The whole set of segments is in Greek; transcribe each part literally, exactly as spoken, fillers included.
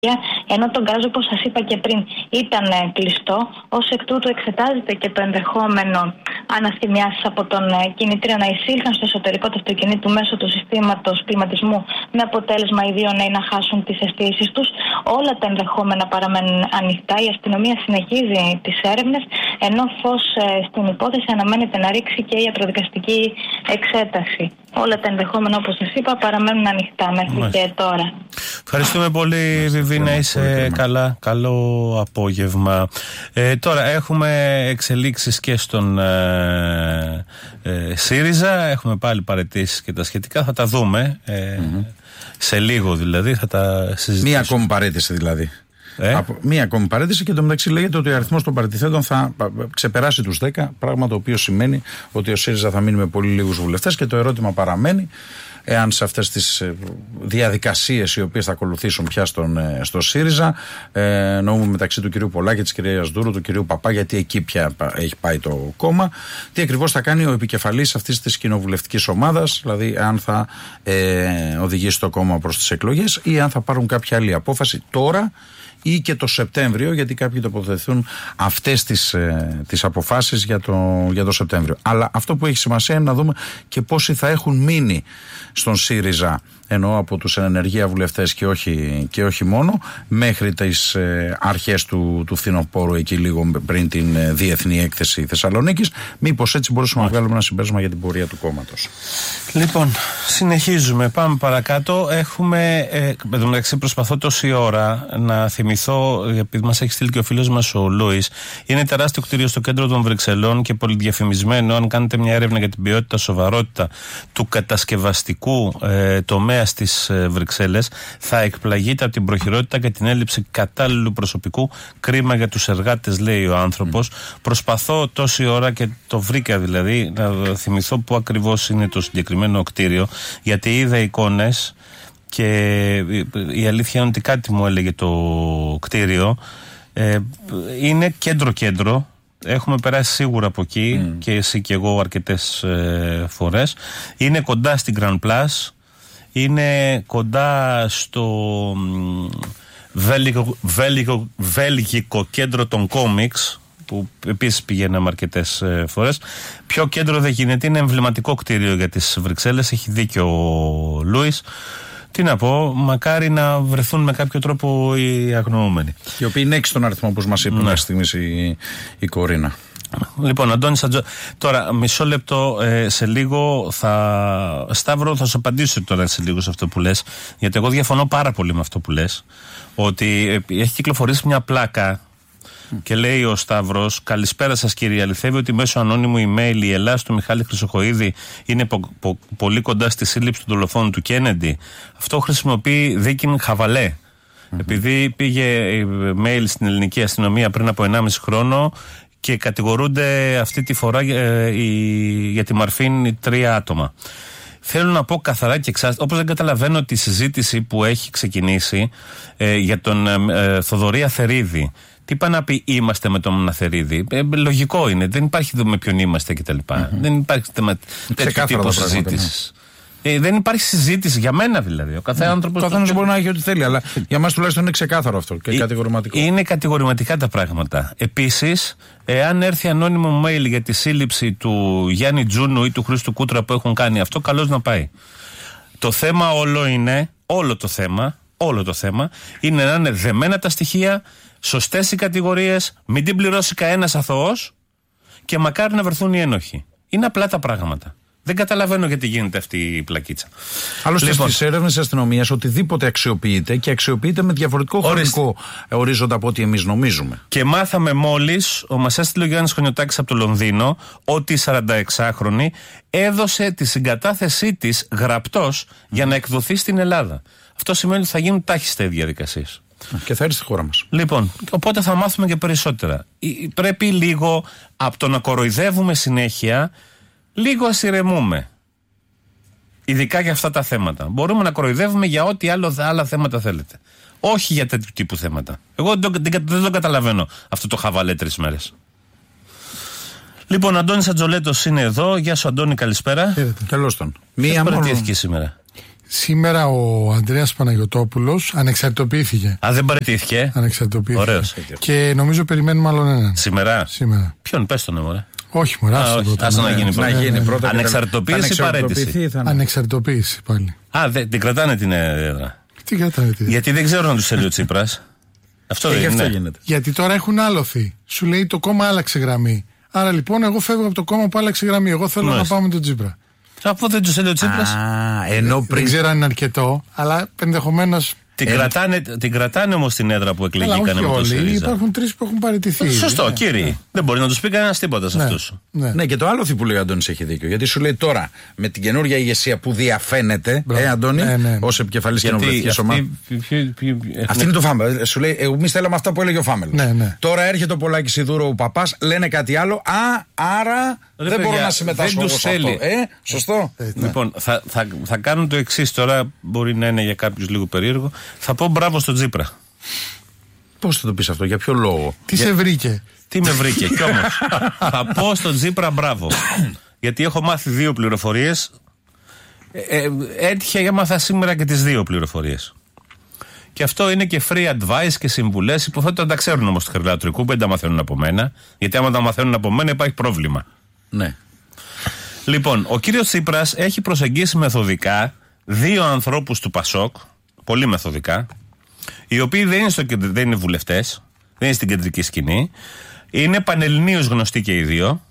ενώ το γκάζ, όπως σας είπα και πριν, ήταν κλειστό. Ως εκ τούτου εξετάζεται και το ενδεχόμενο αναστημιάσεις από τον κινητήρα να εισήλθαν στο εσωτερικό του αυτοκινήτου μέσω του συστήματος κλιματισμού, με αποτέλεσμα οι δύο νέοι να χάσουν τις αισθήσεις τους. Όλα τα ενδεχόμενα παραμένουν ανοιχτά. Η αστυνομία συνεχίζει τις έρευνες, ενώ φως στην υπόθεση αναμένεται να ρίξει και η ιατροδικαστική εξέταση. Όλα τα ενδεχόμενα, όπως σας είπα, παραμένουν ανοιχτά μέχρι Μάλιστα. και τώρα. Ευχαριστούμε πολύ, Βιβί, να είσαι καλά. Καλό απόγευμα. Ε, τώρα έχουμε εξελίξεις και στον ε, ε, ΣΥΡΙΖΑ. Έχουμε πάλι παραιτήσεις και τα σχετικά. Θα τα δούμε ε, mm-hmm. σε λίγο, δηλαδή θα τα συζητήσουμε. Μία ακόμη παραίτηση δηλαδή. Ε? Από μία ακόμη παρέτηση, και το μεταξύ λέγεται ότι ο αριθμός των παραιτηθέντων θα ξεπεράσει τους δέκα, πράγμα το οποίο σημαίνει ότι ο ΣΥΡΙΖΑ θα μείνει με πολύ λίγους βουλευτές, και το ερώτημα παραμένει εάν σε αυτές τις διαδικασίες οι οποίες θα ακολουθήσουν πια στον, στο ΣΥΡΙΖΑ, ε, εννοούμε μεταξύ του κυρίου Πολάκη και της κυρίας Δούρου, του κυρίου Παπά, γιατί εκεί πια έχει πάει το κόμμα, τι ακριβώς θα κάνει ο επικεφαλής αυτής της κοινοβουλευτικής ομάδας, δηλαδή αν θα ε, οδηγήσει το κόμμα προς τις εκλογές ή αν θα πάρουν κάποια άλλη απόφαση τώρα ή και το Σεπτέμβριο, γιατί κάποιοι τοποθετηθούν αυτές τις, ε, τις αποφάσεις για το, για το Σεπτέμβριο. Αλλά αυτό που έχει σημασία είναι να δούμε και πόσοι θα έχουν μείνει στον ΣΥΡΙΖΑ, εννοώ από τους ενεργεία βουλευτές και όχι, και όχι μόνο, μέχρι τις ε, αρχές του, του φθινοπόρου, εκεί λίγο πριν την ε, Διεθνή Έκθεση Θεσσαλονίκης. Μήπως έτσι μπορούσαμε να βγάλουμε ένα συμπέρασμα για την πορεία του κόμματος. Λοιπόν, συνεχίζουμε, πάμε παρακάτω. Έχουμε, ε, με το μεταξύ προσπαθώ τόση ώρα να θυμηθώ, επειδή μας έχει στείλει και ο φίλος μας ο Λούις, είναι τεράστιο κτίριο στο κέντρο των Βρυξελών και πολυδιαφημισμένο. Αν κάνετε μια έρευνα για την ποιότητα, σοβαρότητα του κατασκευαστικού ε, τομέα στις ε, Βρυξέλλες, θα εκπλαγείτε από την προχειρότητα και την έλλειψη κατάλληλου προσωπικού. Κρίμα για τους εργάτες, λέει ο άνθρωπος. Mm. Προσπαθώ τόση ώρα και το βρήκα δηλαδή να θυμηθώ που ακριβώς είναι το συγκεκριμένο κτίριο, γιατί είδα εικόνες και η αλήθεια είναι ότι κάτι μου έλεγε το κτίριο. Ε, είναι κέντρο-κέντρο. Έχουμε περάσει σίγουρα από εκεί mm. και εσύ και εγώ αρκετές ε, φορές. Είναι κοντά στην Grand Place. Είναι κοντά στο βέλγικο, βέλγικο, βέλγικο κέντρο των κόμιξ, που επίσης πηγαίναμε αρκετές ε, φορές. Πιο κέντρο δεν γίνεται, είναι εμβληματικό κτίριο για τις Βρυξέλλες, έχει δίκιο ο Λούις. Τι να πω, μακάρι να βρεθούν με κάποιο τρόπο οι αγνοούμενοι. Οι οποίοι είναι έξι τον αριθμό, όπως μας είπε μέχρι στιγμής η, η Κορίνα. Λοιπόν, Αντώνη Σαντζο... Τώρα, μισό λεπτό, ε, σε λίγο θα... Σταύρο, θα σου απαντήσω τώρα σε λίγο σε αυτό που λες, γιατί εγώ διαφωνώ πάρα πολύ με αυτό που λες, ότι ε, έχει κυκλοφορήσει μια πλάκα και λέει ο Σταύρος: καλησπέρα σας κύριε, αληθεύει ότι μέσω ανώνυμου email η Ελλάδα του Μιχάλη Χρυσοχοΐδη είναι πο, πο, πολύ κοντά στη σύλληψη του δολοφόνου του Κέννεντι? Αυτό χρησιμοποιεί δίκην χαβαλέ. Mm-hmm. Επειδή πήγε mail στην ελληνική αστυνομία πριν από ενάμιση χρόνο και κατηγορούνται αυτή τη φορά ε, η, για τη Μαρφίν τρία άτομα. Θέλω να πω καθαρά και εξάστερα, όπως δεν καταλαβαίνω τη συζήτηση που έχει ξεκινήσει ε, για τον ε, Θοδωρή Αθερίδη. Τι πάει να πει είμαστε με τον Αθερίδη? Ε, λογικό είναι, δεν υπάρχει εδώ με ποιον είμαστε κτλ. Mm-hmm. Δεν υπάρχει θέμα τέτοιο τύπο συζήτηση. Ε, δεν υπάρχει συζήτηση για μένα δηλαδή. Ο κάθε mm. άνθρωπος. Ο καθένας το... μπορεί να έχει ό,τι θέλει, αλλά για μας τουλάχιστον είναι ξεκάθαρο αυτό και ε, κατηγορηματικό. Είναι κατηγορηματικά τα πράγματα. Επίσης, εάν έρθει ανώνυμο mail για τη σύλληψη του Γιάννη Τζούνου ή του Χρήστου Κούτρα που έχουν κάνει αυτό, καλώς να πάει. Το θέμα όλο είναι, όλο το θέμα, όλο το θέμα είναι να είναι δεμένα τα στοιχεία, σωστές οι κατηγορίες, μην την πληρώσει κανένας αθώος και μακάρι να βρεθούν οι ένοχοι. Είναι απλά τα πράγματα. Δεν καταλαβαίνω γιατί γίνεται αυτή η πλακίτσα. Άλλωστε λοιπόν, στις έρευνες της αστυνομίας οτιδήποτε αξιοποιείται και αξιοποιείται με διαφορετικό χρονικό ορίζοντα από ό,τι εμείς νομίζουμε. Και μάθαμε μόλις, ο μας έστειλε ο Γιάννης Χωνιωτάκης από το Λονδίνο, ότι η σαρανταεξάχρονη έδωσε τη συγκατάθεσή της γραπτός mm. για να εκδοθεί στην Ελλάδα. Αυτό σημαίνει ότι θα γίνουν τάχιστα οι διαδικασίες. Και θα έρθει στη χώρα μας. Λοιπόν, οπότε θα μάθουμε και περισσότερα. Πρέπει λίγο από το να κοροϊδεύουμε συνέχεια, λίγο ας ηρεμούμε. Ειδικά για αυτά τα θέματα. Μπορούμε να κοροϊδεύουμε για ό,τι άλλο, άλλα θέματα θέλετε. Όχι για τέτοιου τύπου θέματα. Εγώ δεν, δεν, δεν το καταλαβαίνω αυτό το χαβαλέ τρεις μέρες. Λοιπόν, Αντώνης Ατζολέτος είναι εδώ. Γεια σου, Αντώνη, καλησπέρα. Καλώς τον. Μία μόνο σήμερα. Σήμερα ο Ανδρέας Παναγιωτόπουλος ανεξαρτητοποιήθηκε. Α, δεν παραιτήθηκε. Ανεξαρτητοποιήθηκε. Ωραίος. Και νομίζω περιμένουμε άλλον έναν. Σήμερα. Σήμερα. Ποιον, πες τον, μωρέ. Όχι, μωρέ. Άστα να γίνει πρώτα. Να γίνει πρώτα. Ανεξαρτητοποίηση ή παραίτηση? Ανεξαρτητοποίηση πάλι. Α, δε, την κρατάνε την έδρα. Τι κρατάνε την. Γιατί δεν ξέρω να του θέλει ο Τσίπρας. Αυτό δεν αυτό είναι. γίνεται. Γιατί τώρα έχουν άλοθη. Σου λέει το κόμμα άλλαξε γραμμή. Άρα λοιπόν, εγώ φεύγω από το κόμμα που άλλαξε γραμμή. Εγώ θέλω Μάλιστα. να πάω με τον Τσίπρα. Από δεν του θέλει ο Τσίπρας. Α, ενώ πριν... Δεν ξέρω αν είναι αρκετό, αλλά ενδεχομένως. Την, ε, κρατάνε, την κρατάνε όμως την έδρα που εκλεγήκανε με τον ΣΥΡΙΖΑ. Υπάρχουν τρεις που έχουν παραιτηθεί. Σωστό, ναι, κύριοι. Ναι. Δεν μπορεί να του πει κανένα τίποτα σε ναι, αυτούς. Ναι. ναι, και το άλλο που λέει ο Αντώνης έχει δίκιο. Γιατί σου λέει τώρα με την καινούργια ηγεσία που διαφαίνεται, Μπράβο. ε, Αντώνη, ναι, ναι. ως επικεφαλής κοινοβουλευτικής ομάδας. Αυτή είναι το Φάμελ. Σου λέει, εμείς θέλαμε αυτά που έλεγε ο Φάμελ. Ναι, ναι. Τώρα έρχεται ο Πολάκης Σιδούρο, ο παπάς, λένε κάτι άλλο. Α, άρα Ρε, δεν παιδιά, μπορώ να συμμετάσχω σε αυτό. Ε, σωστό. Ναι. Λοιπόν, θα, θα, θα κάνουν το εξής τώρα, μπορεί να είναι για κάποιους λίγο περίεργο. Θα πω μπράβο στον Τσίπρα. Πώς θα το πεις αυτό, για ποιο λόγο? Τι για... σε βρήκε? Τι με βρήκε, κι όμως θα πω στον Τσίπρα μπράβο. Γιατί έχω μάθει δύο πληροφορίες. Ε, ε, έτυχε, έμαθα σήμερα και τις δύο πληροφορίες. Και αυτό είναι και free advice και συμβουλές. Υποθέτω να τα ξέρουν όμως του Χαριλαοτρικού, δεν τα μαθαίνουν από μένα. Γιατί άμα τα μαθαίνουν από μένα υπάρχει πρόβλημα. Ναι. Λοιπόν, ο κύριος Τσίπρας έχει προσεγγίσει μεθοδικά δύο ανθρώπους του Πασόκ, πολύ μεθοδικά, οι οποίοι δεν είναι, στο, δεν είναι βουλευτές, δεν είναι στην κεντρική σκηνή, είναι πανελληνίως γνωστοί και οι δύο.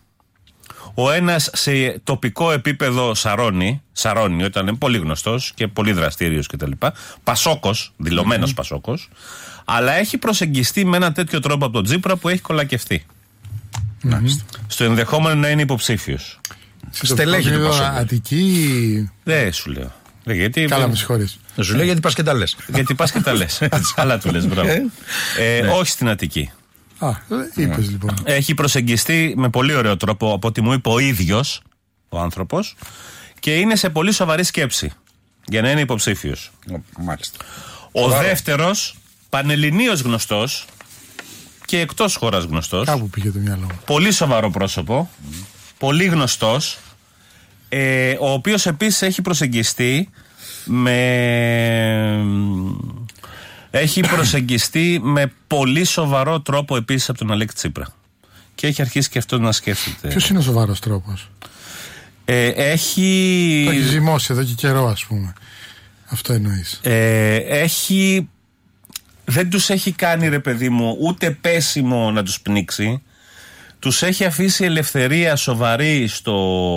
Ο ένας σε τοπικό επίπεδο Σαρώνει, Σαρώνει όταν είναι πολύ γνωστός και πολύ δραστήριος κτλ. Πασόκος, δηλωμένος mm-hmm. Πασόκος, αλλά έχει προσεγγιστεί με ένα τέτοιο τρόπο από τον Τσίπρα που έχει κολακευτεί. Mm-hmm. Στο ενδεχόμενο να είναι υποψήφιος. Στελέχη του Πασόκ. Αττική. Δεν σου λέω. Γιατί... Καλά, με συγχωρείς. Δεν σου λέω γιατί πας και τα λες. Γιατί πας και τα λες. Καλά του λες, μπράβο. ε, ναι. Όχι στην Αττική. Α, είπες λοιπόν. Έχει προσεγγιστεί με πολύ ωραίο τρόπο από ό,τι μου είπε ο ίδιος ο άνθρωπος και είναι σε πολύ σοβαρή σκέψη για να είναι υποψήφιος. Μάλιστα. Ο Σοβαρό. δεύτερος, πανελληνίως γνωστός και εκτός χώρας γνωστός. Κάπου πήγε το μυαλό μου. Πολύ σοβαρό πρόσωπο, mm. πολύ γνωστός, ε, ο οποίος επίσης έχει προσεγγιστεί με... Έχει προσεγγιστεί με πολύ σοβαρό τρόπο επίσης από τον Αλέξη Τσίπρα. Και έχει αρχίσει και αυτό να σκέφτεται. Ποιος είναι ο σοβαρός τρόπος? Ε, έχει... Το έχει ζυμώσει εδώ και καιρό, ας πούμε. Αυτό εννοείς. Ε, έχει... Δεν τους έχει κάνει, ρε παιδί μου, ούτε πέσιμο να τους πνίξει. Τους έχει αφήσει ελευθερία σοβαρή στο...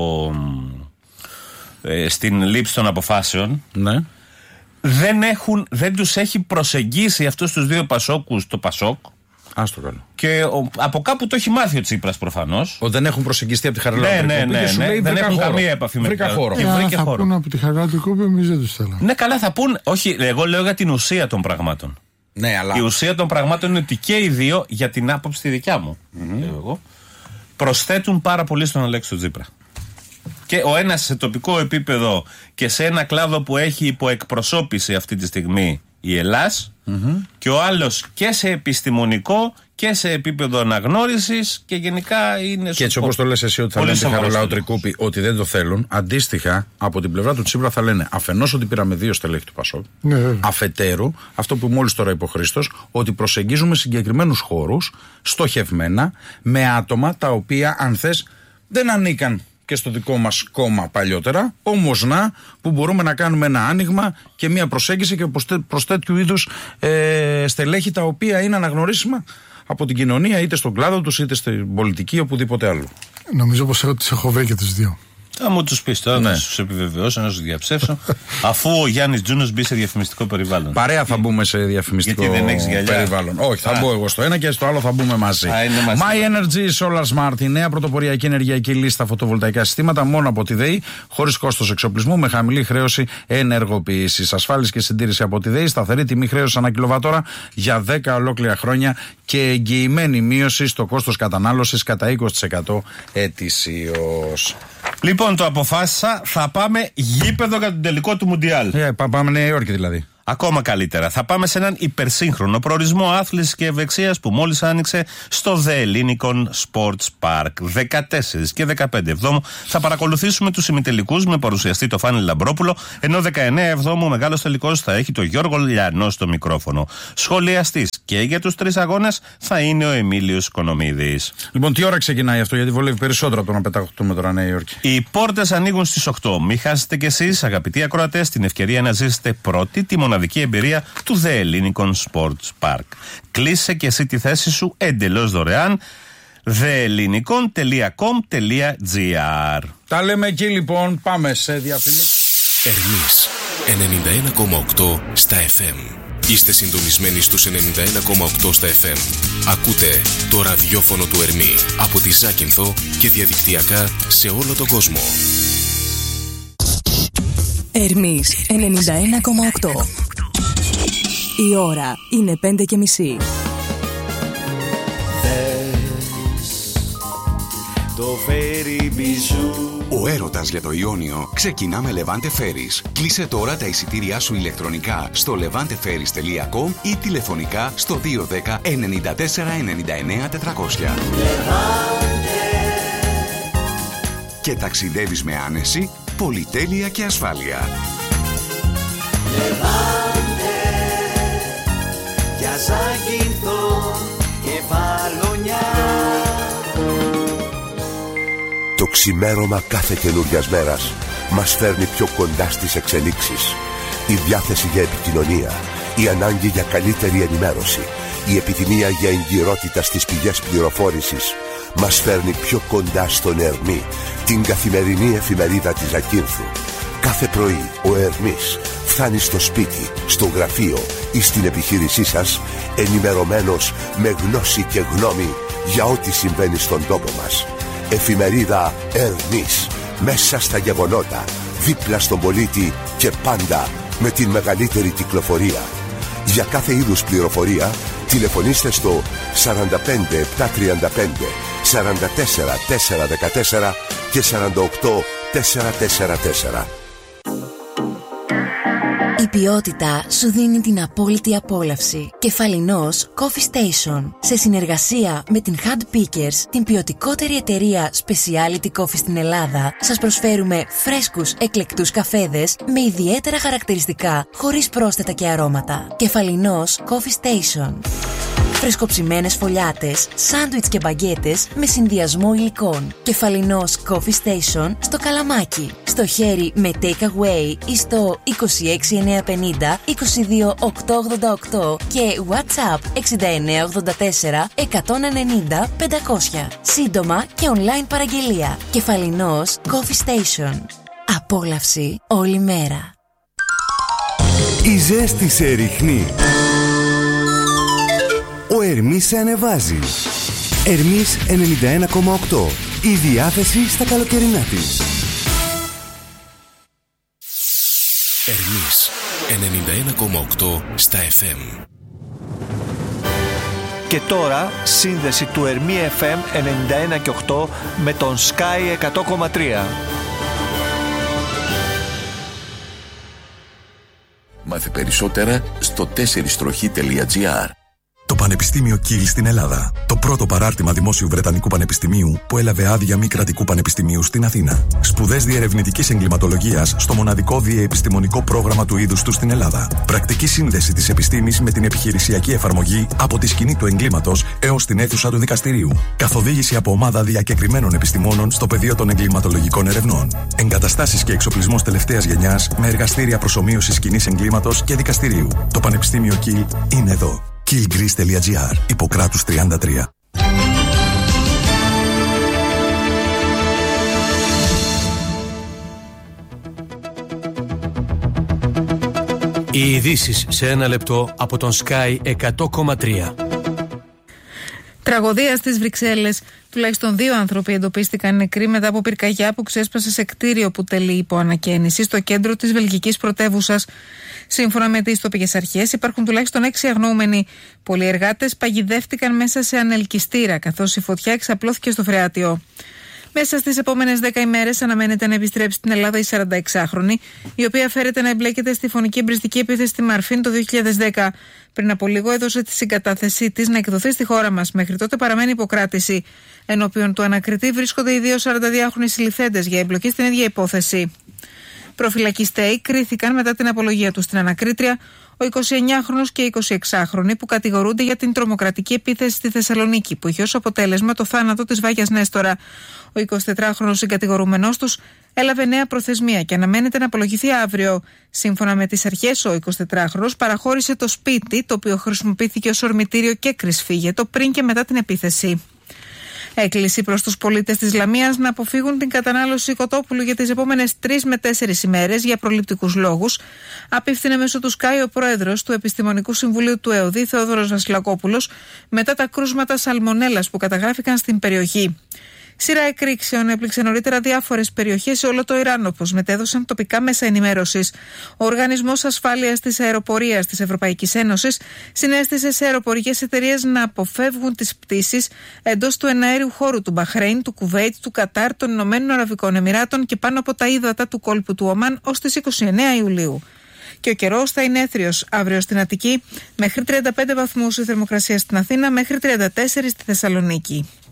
ε, στην λήψη των αποφάσεων. Ναι. Δεν, έχουν, δεν τους έχει προσεγγίσει αυτούς τους δύο Πασόκους το Πασόκ. Άστο καλό. Και ο, από κάπου το έχει μάθει ο Τσίπρας προφανώς. Ο, δεν έχουν προσεγγιστεί από τη Χαριλαοτρικού. Ναι, ναι, ναι, ναι, ναι. Δεν έχουν χώρο. καμία επαφή με βρήκα χώρο. Ε, βρήκε θα χώρο. πούνε από τη Χαριλαοτρικού που εμείς δεν τους θέλαμε. Ναι, καλά θα πούν. Όχι, εγώ λέω για την ουσία των πραγμάτων. Ναι, αλλά... Η ουσία των πραγμάτων είναι ότι και οι δύο, για την άποψη τη δικιά μου, mm-hmm. λέω εγώ, προσθέτουν πάρα πολύ στον Αλέξη τον Τσίπρα. Και ο ένας σε τοπικό επίπεδο και σε ένα κλάδο που έχει υποεκπροσώπηση αυτή τη στιγμή η Ελλάς, mm-hmm. και ο άλλος και σε επιστημονικό και σε επίπεδο αναγνώρισης και γενικά είναι... Και έτσι όπως το λες εσύ ότι θα λένε τη Χαριλαοτρικού ότι δεν το θέλουν, αντίστοιχα από την πλευρά του Τσίπρα θα λένε αφενός ότι πήραμε δύο στελέχη του Πασόκ, ναι, αφετέρου αυτό που μόλις τώρα είπε ο Χρήστος, ότι προσεγγίζουμε συγκεκριμένους χώρους στοχευμένα με άτομα τα οποία αν θες δεν ανήκαν και στο δικό μας κόμμα παλιότερα, όμως να που μπορούμε να κάνουμε ένα άνοιγμα και μια προσέγγιση και προς τέτοιου είδους ε, στελέχη τα οποία είναι αναγνωρίσιμα από την κοινωνία είτε στον κλάδο τους είτε στην πολιτική οπουδήποτε άλλο. Νομίζω πως έχω, τις έχω βρει και τους δύο. Θα μου τους πεις τώρα, ναι. Να τους επιβεβαιώσω, να τους διαψεύσω. Αφού ο Γιάννης Τζούνος μπει σε διαφημιστικό περιβάλλον. Παρέα θα μπούμε σε διαφημιστικό περιβάλλον. Όχι, θα Α. μπω εγώ στο ένα και στο άλλο θα μπούμε μαζί. Α, μαζί. My Energy Solar Smart, η νέα πρωτοποριακή ενεργειακή λύση στα φωτοβολταϊκά συστήματα μόνο από τη ΔΕΗ, χωρίς κόστος εξοπλισμού, με χαμηλή χρέωση ενεργοποίησης. Ασφάλιση και συντήρηση από τη ΔΕΗ, σταθερή τιμή χρέωση ανά κιλοβατόρα για δέκα ολόκληρα χρόνια και εγγυημένη μείωση στο κόστος κατανάλωσης κατά είκοσι τοις εκατό ετησίως. Λοιπόν, το αποφάσισα, θα πάμε γήπεδο για τον τελικό του Μουντιάλ. Yeah, πάμε Νέα Υόρκη δηλαδή. Ακόμα καλύτερα, θα πάμε σε έναν υπερσύγχρονο προορισμό άθλησης και ευεξίας που μόλις άνοιξε στο The Ellinikon Sports Park. δεκατέσσερις και δεκαπέντε Εβδόμου θα παρακολουθήσουμε τους ημιτελικούς με παρουσιαστή το Φάνη Λαμπρόπουλο, ενώ δεκαεννέα Εβδόμου ο μεγάλος τελικός θα έχει το Γιώργο Λιανό στο μικρόφωνο. Σχολιαστής και για τους τρεις αγώνες θα είναι ο Εμίλιος Οικονομίδης. Λοιπόν, τι ώρα ξεκινάει αυτό, γιατί βολεύει περισσότερο από το να πεταχτούμε τώρα Νέα Υόρκη. Οι πόρτες ανοίγουν στις οκτώ. Μην χάσετε κι εσείς, αγαπητοί ακροατές, την ευκαιρία να ζήσετε πρώτη τη μοναδική εμπειρία του The Ellinikon Sports Park. Κλείσε και εσύ τη θέση σου εντελώς δωρεάν. the ellinikon τελεία com τελεία gr. Τα λέμε εκεί λοιπόν, πάμε σε διαφημίσεις. Ερμής ενενήντα ένα κόμμα οκτώ στα εφ εμ. Είστε συντονισμένοι στους ενενήντα ένα κόμμα οκτώ στα εφ εμ. Ακούτε το ραδιόφωνο του Ερμή από τη Ζάκυνθο και διαδικτυακά σε όλο τον κόσμο. Ερμής ενενήντα ένα κόμμα οκτώ. Η ώρα είναι πέντε και μισή. Το Ferry Bijou. Ο έρωτας για το Ιόνιο ξεκινά με Levante Ferries. Κλείσε τώρα τα εισιτήριά σου ηλεκτρονικά στο levante ferries τελεία com ή τηλεφωνικά στο δύο ένα μηδέν εννιά τέσσερα εννιά εννέα τετρακόσια. Και ταξιδεύεις με άνεση, πολυτέλεια και ασφάλεια. Levante, για Ζάκυνθο και Βαλονιά. Το ξημέρωμα κάθε καινούριας μέρας μας φέρνει πιο κοντά στις εξελίξεις. Η διάθεση για επικοινωνία, η ανάγκη για καλύτερη ενημέρωση, η επιθυμία για εγκυρότητα στις πηγές πληροφόρησης μας φέρνει πιο κοντά στον Ερμή, την καθημερινή εφημερίδα της Ζακύνθου. Κάθε πρωί ο Ερμής φτάνει στο σπίτι, στο γραφείο ή στην επιχείρησή σας ενημερωμένος με γνώση και γνώμη για ό,τι συμβαίνει στον τόπο μας. Εφημερίδα Ερμής, μέσα στα γεγονότα, δίπλα στον πολίτη και πάντα με την μεγαλύτερη κυκλοφορία. Για κάθε είδους πληροφορία τηλεφωνήστε στο σαράντα πέντε επτακόσια τριάντα πέντε σαράντα τέσσερα τετρακόσια δεκατέσσερα και σαράντα οκτώ τετρακόσια σαράντα τέσσερα. Η ποιότητα σου δίνει την απόλυτη απόλαυση. Κεφαλινός Coffee Station. Σε συνεργασία με την Hand Pickers, την ποιοτικότερη εταιρεία Specialty Coffee στην Ελλάδα, σας προσφέρουμε φρέσκους εκλεκτούς καφέδες με ιδιαίτερα χαρακτηριστικά, χωρίς πρόσθετα και αρώματα. Κεφαλινός Coffee Station. Φρεσκοψημένες φωλιάτες, σάντουιτς και μπαγκέτες με συνδυασμό υλικών. Κεφαλινός Coffee Station στο Καλαμάκι. Στο χέρι με take away ή στο είκοσι έξι εννιακόσια πενήντα είκοσι δύο οκτακόσια ογδόντα οκτώ και WhatsApp εξήντα εννέα ογδόντα τέσσερα εκατόν ενενήντα πεντακόσια. Σύντομα και online παραγγελία. Κεφαλινός Coffee Station. Απόλαυση όλη μέρα. Η ζέστη σε ρίχνει. Ο Ερμής σε ανεβάζει. Ερμής ενενήντα ένα κόμμα οκτώ. Η διάθεση στα καλοκαιρινά της. Ερμής ενενήντα ένα κόμμα οκτώ στα εφ εμ. Και τώρα σύνδεση του Ερμή εφ εμ ενενήντα ένα και οκτώ με τον Sky εκατό κόμμα τρία. Μάθε περισσότερα στο τέσσερις τελεία τζι άρ. Το Πανεπιστήμιο Κιλ στην Ελλάδα. Το πρώτο παράρτημα δημόσιου Βρετανικού Πανεπιστημίου που έλαβε άδεια μη κρατικού πανεπιστημίου στην Αθήνα. Σπουδές διερευνητικής εγκληματολογίας στο μοναδικό διεπιστημονικό πρόγραμμα του είδους του στην Ελλάδα. Πρακτική σύνδεση της επιστήμης με την επιχειρησιακή εφαρμογή από τη σκηνή του εγκλήματος έως την αίθουσα του δικαστηρίου. Καθοδήγηση από ομάδα διακεκριμένων επιστημόνων στο πεδίο των εγκληματολογικών ερευνών. Εγκαταστάσεις και εξοπλισμός τελευταίας γενιάς με εργαστήρια προσομοίωσης σκηνής εγκλήματος και δικαστηρίου. Το Πανεπιστήμιο Κιλ είναι εδώ. κιλ γκρις τελεία τζι άρ, Ιπποκράτους τριάντα τρία. Οι ειδήσεις σε ένα λεπτό από τον Sky εκατό κόμμα τρία. Τραγωδία στις Βρυξέλλες. Τουλάχιστον δύο άνθρωποι εντοπίστηκαν νεκροί μετά από πυρκαγιά που ξέσπασε σε κτίριο που τελεί υπό ανακαίνιση στο κέντρο της βελγικής πρωτεύουσας. Σύμφωνα με τις τοπικές αρχές, υπάρχουν τουλάχιστον έξι αγνοούμενοι. Πολλοί εργάτες παγιδεύτηκαν μέσα σε ανελκυστήρα, καθώς η φωτιά εξαπλώθηκε στο φρεάτιο. Μέσα στις επόμενες δέκα ημέρες αναμένεται να επιστρέψει στην Ελλάδα η σαρανταεξάχρονη, η οποία φέρεται να εμπλέκεται στη φωνική εμπριστική επίθεση στη Μαρφίν το δύο χιλιάδες δέκα. Πριν από λίγο έδωσε τη συγκατάθεσή της να εκδοθεί στη χώρα μας. Μέχρι τότε παραμένει υποκράτηση. Ενώπιον του ανακριτή βρίσκονται οι δύο σαρανταδυάχρονοι συλληφθέντες για εμπλοκή στην ίδια υπόθεση. Προφυλακιστέοι κρίθηκαν μετά την απολογία του στην ανακρίτρια, ο εικοσιεννιάχρονος και η εικοσιεξάχρονη που κατηγορούνται για την τρομοκρατική επίθεση στη Θεσσαλονίκη, που είχε ως αποτέλεσμα το θάνατο της Βάγιας Νέστορα. Ο εικοσιτετράχρονος συγκατηγορούμενός τους έλαβε νέα προθεσμία και αναμένεται να απολογηθεί αύριο. Σύμφωνα με τις αρχές, ο εικοσιτετράχρονος παραχώρησε το σπίτι, το οποίο χρησιμοποιήθηκε ως ορμητήριο και κρυσφύγετο πριν και μετά την επίθεση. Έκκληση προς τους πολίτες της Λαμίας να αποφύγουν την κατανάλωση κοτόπουλου για τις επόμενες τρεις με τέσσερις ημέρες για προληπτικούς λόγους, απίφθινε μέσω του Sky ο πρόεδρος του Επιστημονικού Συμβουλίου του ΕΟΔΗ, Θεόδωρος Βασιλακόπουλος, μετά τα κρούσματα σαλμονέλας που καταγράφηκαν στην περιοχή. Σειρά εκρήξεων έπληξε νωρίτερα διάφορες περιοχές σε όλο το Ιράν, όπως μετέδωσαν τοπικά μέσα ενημέρωσης. Ο Οργανισμός Ασφάλειας της Αεροπορίας της Ευρωπαϊκής Ένωσης συνέστησε σε αεροπορικές εταιρείες να αποφεύγουν τις πτήσεις εντός του εναέριου χώρου του Μπαχρέιν, του Κουβέιτ, του Κατάρ, των Ηνωμένων Αραβικών Εμιράτων και πάνω από τα ύδατα του κόλπου του Ομάν ως τις είκοσι εννέα Ιουλίου. Και ο καιρός θα είναι έθριος αύριο στην Αττική, μέχρι τριάντα πέντε βαθμούς η θερμοκρασία στην Αθήνα, μέχρι τριάντα τέσσερα στη Θεσσαλονίκη.